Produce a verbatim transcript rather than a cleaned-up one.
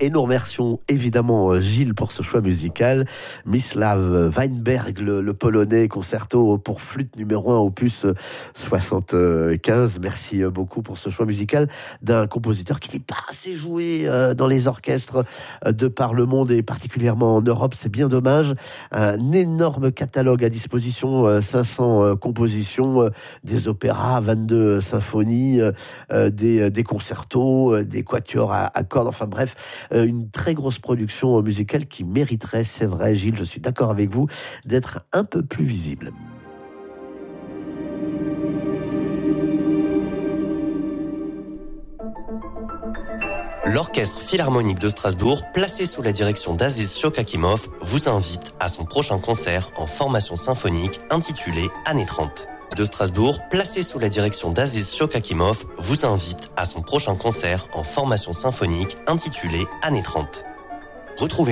Et nous remercions évidemment Gilles pour ce choix musical. Mislav Weinberg, le, le polonais, concerto pour flûte numéro un, opus soixante-quinze. Merci beaucoup pour ce choix musical d'un compositeur qui n'est pas assez joué dans les orchestres de par le monde et particulièrement en Europe. C'est bien dommage. Un énorme catalogue à disposition, cinq cents compositions, des opéras, vingt-deux symphonies, des, des concertos, des quatuors à, à cordes, enfin bref, une très grosse production musicale qui mériterait, c'est vrai Gilles, je suis d'accord avec vous, d'être un peu plus visible. L'Orchestre Philharmonique de Strasbourg, placé sous la direction d'Aziz Shokakimov, vous invite à son prochain concert en formation symphonique intitulé Années trente. De Strasbourg, placé sous la direction d'Aziz Shokakimov, vous invite à son prochain concert en formation symphonique intitulé Années trente. Retrouvez